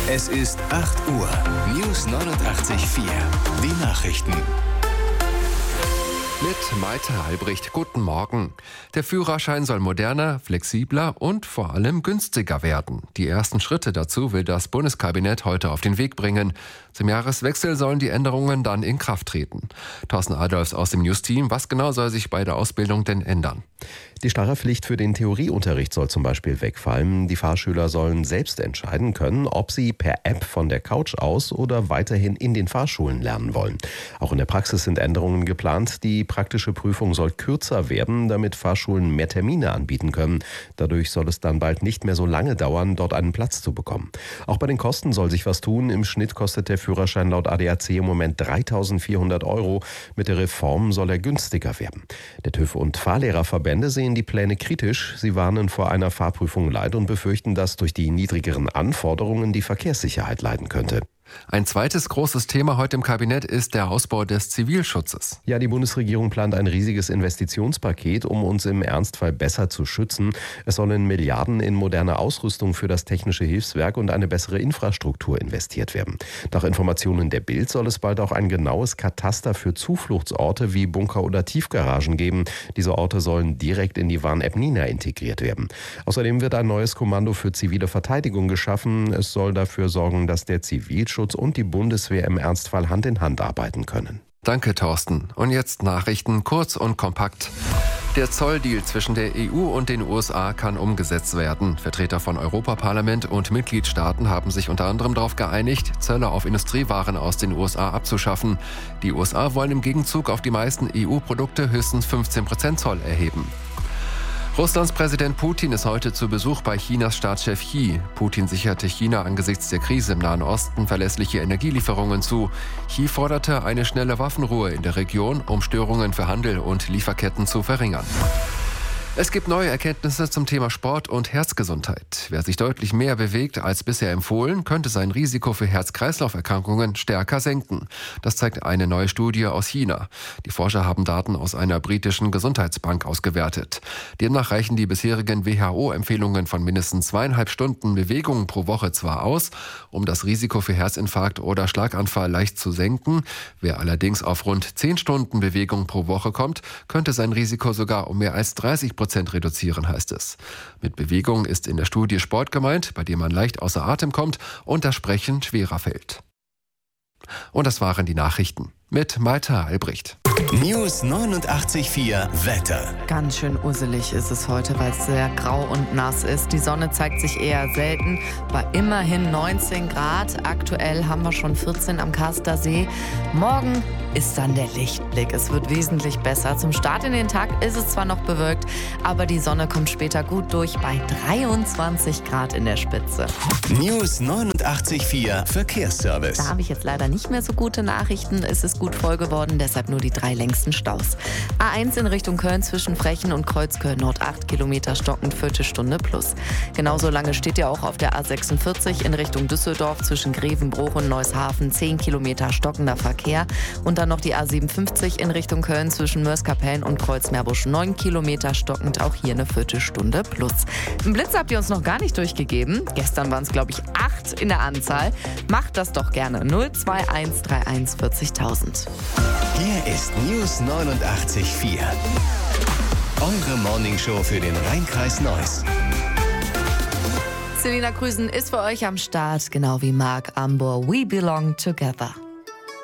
Es ist 8 Uhr. News 89.4. Die Nachrichten. Mit Maite Albrecht, guten Morgen. Der Führerschein soll moderner, flexibler und vor allem günstiger werden. Die ersten Schritte dazu will das Bundeskabinett heute auf den Weg bringen. Zum Jahreswechsel sollen die Änderungen dann in Kraft treten. Thorsten Adolfs aus dem News-Team. Was genau soll sich bei der Ausbildung denn ändern? Die starre Pflicht für den Theorieunterricht soll zum Beispiel wegfallen. Die Fahrschüler sollen selbst entscheiden können, ob sie per App von der Couch aus oder weiterhin in den Fahrschulen lernen wollen. Auch in der Praxis sind Änderungen geplant. Die praktische Prüfung soll kürzer werden, damit Fahrschulen mehr Termine anbieten können. Dadurch soll es dann bald nicht mehr so lange dauern, dort einen Platz zu bekommen. Auch bei den Kosten soll sich was tun. Im Schnitt kostet der Führerschein laut ADAC im Moment 3.400 €. Mit der Reform soll er günstiger werden. Der TÜV und Fahrlehrerverbände sehen die Pläne kritisch. Sie warnen vor einer Fahrprüfung Light und befürchten, dass durch die niedrigeren Anforderungen die Verkehrssicherheit leiden könnte. Ein zweites großes Thema heute im Kabinett ist der Ausbau des Zivilschutzes. Ja, die Bundesregierung plant ein riesiges Investitionspaket, um uns im Ernstfall besser zu schützen. Es sollen Milliarden in moderne Ausrüstung für das Technische Hilfswerk und eine bessere Infrastruktur investiert werden. Nach Informationen der Bild soll es bald auch ein genaues Kataster für Zufluchtsorte wie Bunker oder Tiefgaragen geben. Diese Orte sollen direkt in die Warn-App Nina integriert werden. Außerdem wird ein neues Kommando für zivile Verteidigung geschaffen. Es soll dafür sorgen, dass der Zivilschutz und die Bundeswehr im Ernstfall Hand in Hand arbeiten können. Danke, Thorsten. Und jetzt Nachrichten kurz und kompakt. Der Zolldeal zwischen der EU und den USA kann umgesetzt werden. Vertreter von Europaparlament und Mitgliedstaaten haben sich unter anderem darauf geeinigt, Zölle auf Industriewaren aus den USA abzuschaffen. Die USA wollen im Gegenzug auf die meisten EU-Produkte höchstens 15% Zoll erheben. Russlands Präsident Putin ist heute zu Besuch bei Chinas Staatschef Xi. Putin sicherte China angesichts der Krise im Nahen Osten verlässliche Energielieferungen zu. Xi forderte eine schnelle Waffenruhe in der Region, um Störungen für Handel und Lieferketten zu verringern. Es gibt neue Erkenntnisse zum Thema Sport und Herzgesundheit. Wer sich deutlich mehr bewegt als bisher empfohlen, könnte sein Risiko für Herz-Kreislauf-Erkrankungen stärker senken. Das zeigt eine neue Studie aus China. Die Forscher haben Daten aus einer britischen Gesundheitsbank ausgewertet. Demnach reichen die bisherigen WHO-Empfehlungen von mindestens 2,5 Stunden Bewegung pro Woche zwar aus, um das Risiko für Herzinfarkt oder Schlaganfall leicht zu senken. Wer allerdings auf rund 10 Stunden Bewegung pro Woche kommt, könnte sein Risiko sogar um mehr als 30% reduzieren, heißt es. Mit Bewegung ist in der Studie Sport gemeint, bei dem man leicht außer Atem kommt und das Sprechen schwerer fällt. Und das waren die Nachrichten mit Maite Albrecht. News 89.4 Wetter. Ganz schön usselig ist es heute, weil es sehr grau und nass ist. Die Sonne zeigt sich eher selten, bei immerhin 19 Grad. Aktuell haben wir schon 14 am Kaster See. Morgen ist dann der Lichtblick. Es wird wesentlich besser. Zum Start in den Tag ist es zwar noch bewölkt, aber die Sonne kommt später gut durch bei 23 Grad in der Spitze. News 89.4 Verkehrsservice. Da habe ich jetzt leider nicht mehr so gute Nachrichten. Es ist gut voll geworden, deshalb nur die 3 längsten Staus. A1 in Richtung Köln zwischen Frechen und Kreuzköln Nord 8 Kilometer stockend, Viertelstunde plus. Genauso lange steht ja auch auf der A46 in Richtung Düsseldorf zwischen Grevenbruch und Neushafen 10 Kilometer stockender Verkehr. Und dann noch die A57 in Richtung Köln zwischen Mörs-Kapellen und Kreuzmeerbusch 9 Kilometer stockend, auch hier eine Viertelstunde plus. Einen Blitz habt ihr uns noch gar nicht durchgegeben. Gestern waren es, glaube ich, 8 in der Anzahl. Macht das doch gerne. 02131 40.000. Hier ist News 89.4. Eure Morningshow für den Rhein-Kreis Neuss. Selina Krüsen ist für euch am Start, genau wie Marc Ambor. We belong together.